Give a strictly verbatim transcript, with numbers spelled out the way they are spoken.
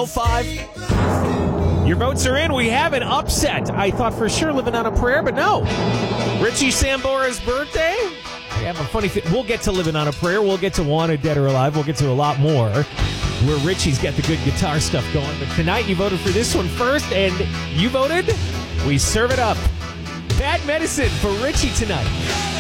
oh five. Your votes are in. We have an upset. I thought for sure Living on a Prayer, but no. Richie Sambora's birthday. I have a funny thing. We'll get to Living on a Prayer. We'll get to Wanted, Dead or Alive. We'll get to a lot more where Richie's got the good guitar stuff going. But tonight you voted for this one first, and you voted, we serve it up. Bad Medicine for Richie tonight.